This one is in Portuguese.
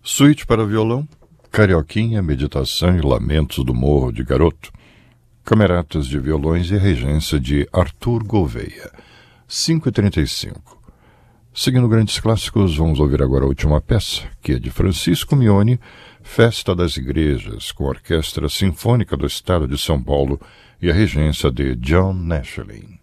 Suíte para violão, Carioquinha, Meditação e Lamentos do Morro de Garoto, Cameratas de Violões e Regência de Arthur Gouveia, 5h35. Seguindo grandes clássicos, vamos ouvir agora a última peça, que é de Francisco Mione, Festa das Igrejas, com a Orquestra Sinfônica do Estado de São Paulo e a regência de John Nashling.